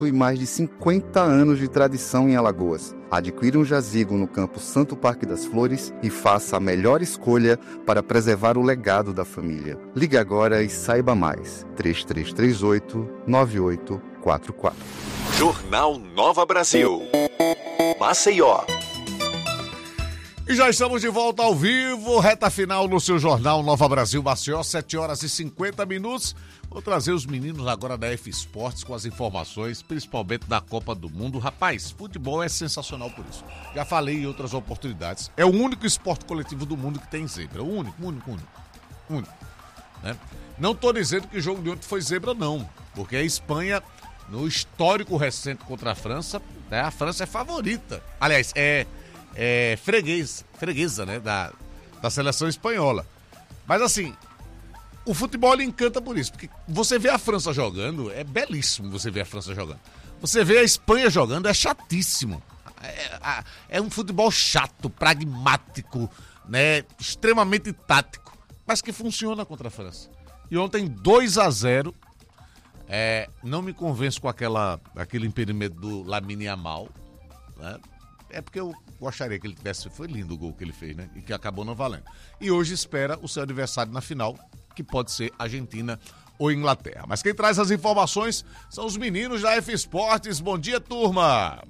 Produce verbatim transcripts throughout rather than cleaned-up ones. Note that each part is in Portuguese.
e mais de cinquenta anos de tradição em Alagoas. Adquira um jazigo no campo Santo Parque das Flores e faça a melhor escolha para preservar o legado da família. Ligue agora e saiba mais. três três três oito, nove oito quatro quatro. Jornal Nova Brasil. Maceió. E já estamos de volta ao vivo, reta final no seu Jornal Nova Brasil Maceió, sete horas e cinquenta minutos. Vou trazer os meninos agora da F Sports com as informações, principalmente da Copa do Mundo. Rapaz, futebol é sensacional por isso. Já falei em outras oportunidades. É o único esporte coletivo do mundo que tem zebra. O único, único, único. Único. Né? Não estou dizendo que o jogo de ontem foi zebra, não. Porque a Espanha, no histórico recente contra a França, né, a França é favorita. Aliás, é... é freguês, freguesa, né, da, da seleção espanhola. Mas assim, o futebol ele encanta por isso, porque você vê a França jogando, é belíssimo você ver a França jogando. Você vê a Espanha jogando, é chatíssimo. É, é um futebol chato, pragmático, né, extremamente tático, mas que funciona contra a França. E ontem dois a zero, é, não me convenço com aquela, aquele impedimento do Lamine Yamal, né? É porque eu gostaria que ele tivesse... Foi lindo o gol que ele fez, né? E que acabou não valendo. E hoje espera o seu adversário na final, que pode ser Argentina ou Inglaterra. Mas quem traz as informações são os meninos da F Sports. Bom dia, turma!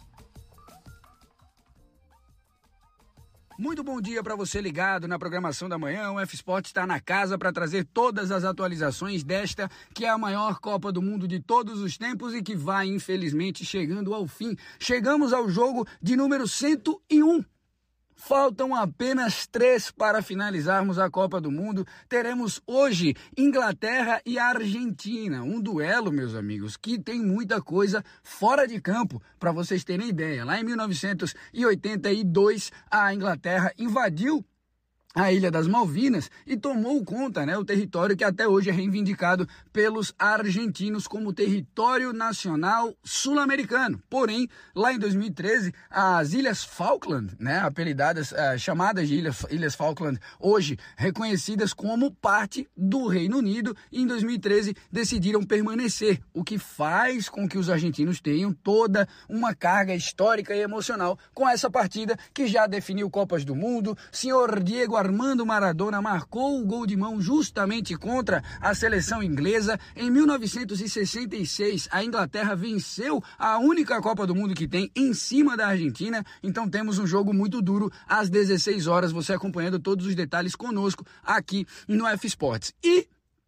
Muito bom dia para você ligado na programação da manhã. O F Sport está na casa para trazer todas as atualizações desta, que é a maior Copa do Mundo de todos os tempos e que vai, infelizmente, chegando ao fim. Chegamos ao jogo de número cento e um. Faltam apenas três para finalizarmos a Copa do Mundo. Teremos hoje Inglaterra e Argentina. Um duelo, meus amigos, que tem muita coisa fora de campo, para vocês terem ideia. Lá em mil novecentos e oitenta e dois, a Inglaterra invadiu a Ilha das Malvinas e tomou conta, né, o território que até hoje é reivindicado pelos argentinos como território nacional sul-americano. Porém, lá em dois mil e treze, as Ilhas Falkland, né, apelidadas, uh, chamadas de Ilhas, Ilhas Falkland, hoje reconhecidas como parte do Reino Unido, em dois mil e treze decidiram permanecer, o que faz com que os argentinos tenham toda uma carga histórica e emocional com essa partida que já definiu Copas do Mundo. Senhor Diego Armando Maradona marcou o gol de mão justamente contra a seleção inglesa. Em mil novecentos e sessenta e seis, a Inglaterra venceu a única Copa do Mundo que tem em cima da Argentina. Então temos um jogo muito duro às dezesseis horas, você acompanhando todos os detalhes conosco aqui no F Sports. E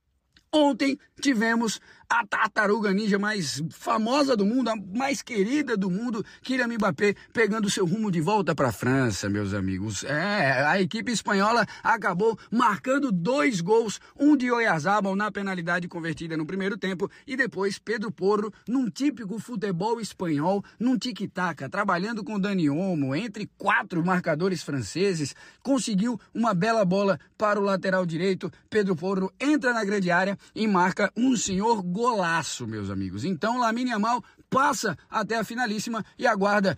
ontem tivemos a tartaruga ninja mais famosa do mundo, a mais querida do mundo, Kylian Mbappé, pegando seu rumo de volta para a França, meus amigos. É, a equipe espanhola acabou marcando dois gols, um de Oyarzabal na penalidade convertida no primeiro tempo e depois Pedro Porro, num típico futebol espanhol, num tic-tac, trabalhando com Dani Olmo, entre quatro marcadores franceses, conseguiu uma bela bola para o lateral direito. Pedro Porro entra na grande área e marca um senhor golaço, meus amigos. Então, Lamine Yamal passa até a finalíssima e aguarda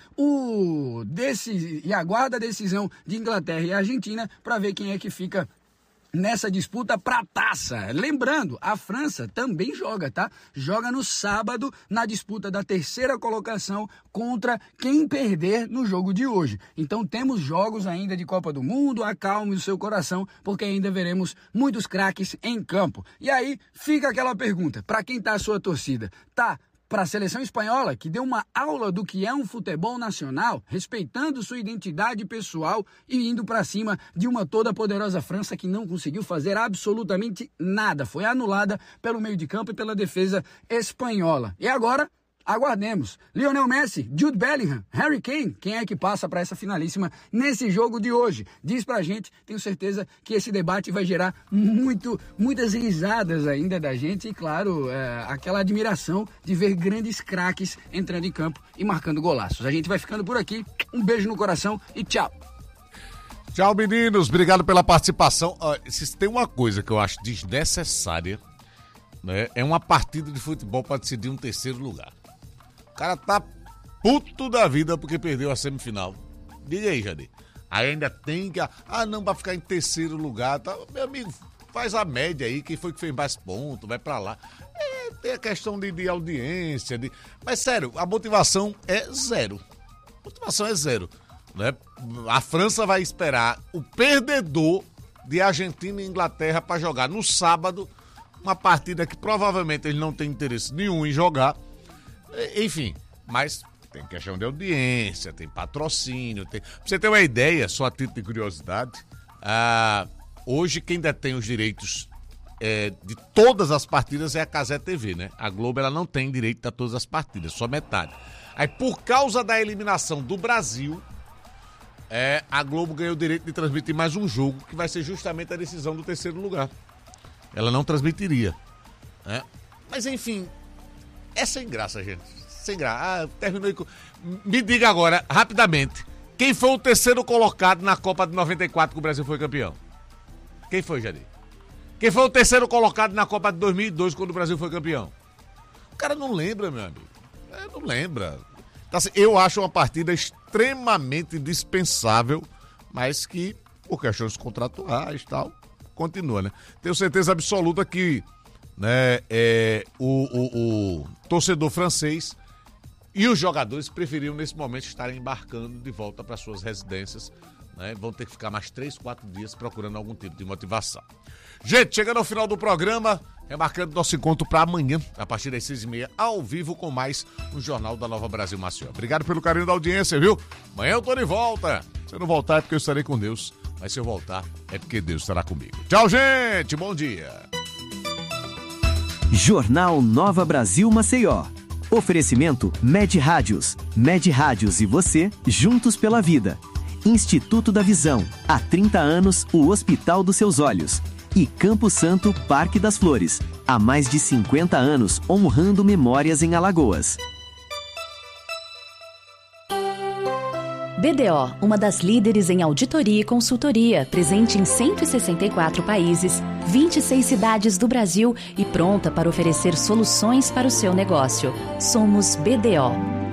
o desse e aguarda a decisão de Inglaterra e Argentina para ver quem é que fica nessa disputa pra taça. Lembrando, a França também joga, tá? Joga no sábado na disputa da terceira colocação contra quem perder no jogo de hoje. Então temos jogos ainda de Copa do Mundo, acalme o seu coração, porque ainda veremos muitos craques em campo. E aí fica aquela pergunta, pra quem tá a sua torcida? Tá para a seleção espanhola, que deu uma aula do que é um futebol nacional, respeitando sua identidade pessoal e indo para cima de uma toda poderosa França que não conseguiu fazer absolutamente nada. Foi anulada pelo meio de campo e pela defesa espanhola. E agora, aguardemos. Lionel Messi, Jude Bellingham, Harry Kane, quem é que passa para essa finalíssima nesse jogo de hoje? Diz pra gente, tenho certeza que esse debate vai gerar muito, muitas risadas ainda da gente e, claro, é, aquela admiração de ver grandes craques entrando em campo e marcando golaços. A gente vai ficando por aqui, um beijo no coração e tchau! Tchau, meninos, obrigado pela participação. Uh, se tem uma coisa que eu acho desnecessária, né, é uma partida de futebol para decidir um terceiro lugar. O cara tá puto da vida porque perdeu a semifinal. Diga aí, Jadir. Aí ainda tem que... Ah, não, vai ficar em terceiro lugar. Tá? Meu amigo, faz a média aí. Quem foi que fez mais pontos, vai pra lá. É, tem a questão de, de audiência, de... mas sério, a motivação é zero. A motivação é zero. Né? A França vai esperar o perdedor de Argentina e Inglaterra para jogar no sábado, uma partida que provavelmente eles não têm interesse nenhum em jogar. Enfim, mas tem questão de audiência, tem patrocínio. Tem... Pra você ter uma ideia, só a título de curiosidade, ah, hoje quem detém os direitos é, de todas as partidas é a Cazé T V, né? A Globo ela não tem direito a todas as partidas, só metade. Aí por causa da eliminação do Brasil, é, a Globo ganhou o direito de transmitir mais um jogo, que vai ser justamente a decisão do terceiro lugar. Ela não transmitiria, né? Mas enfim, é sem graça, gente. Sem graça. Ah, terminou com... Me diga agora, rapidamente, quem foi o terceiro colocado na Copa de noventa e quatro que o Brasil foi campeão? Quem foi, Jadir? Quem foi o terceiro colocado na Copa de dois mil e dois quando o Brasil foi campeão? O cara não lembra, meu amigo. É, não lembra. Então, assim, eu acho uma partida extremamente dispensável, mas que, por questões contratuais e tal, continua, né? Tenho certeza absoluta que, né, é, o, o, o torcedor francês e os jogadores preferiam, nesse momento, estarem embarcando de volta para suas residências, né? Vão ter que ficar mais três, quatro dias procurando algum tipo de motivação. Gente, chegando ao final do programa, remarcando nosso encontro para amanhã, a partir das seis e meia, ao vivo, com mais um Jornal da Nova Brasil Maceió. Obrigado pelo carinho da audiência, viu? Amanhã eu tô de volta. Se eu não voltar é porque eu estarei com Deus, mas se eu voltar é porque Deus estará comigo. Tchau, gente! Bom dia! Jornal Nova Brasil Maceió. Oferecimento Med Rádios. Med Rádios e você, juntos pela vida. Instituto da Visão. Há trinta anos, o Hospital dos Seus Olhos. E Campo Santo, Parque das Flores. Há mais de cinquenta anos, honrando memórias em Alagoas. B D O, uma das líderes em auditoria e consultoria, presente em cento e sessenta e quatro países, vinte e seis cidades do Brasil e pronta para oferecer soluções para o seu negócio. Somos B D O.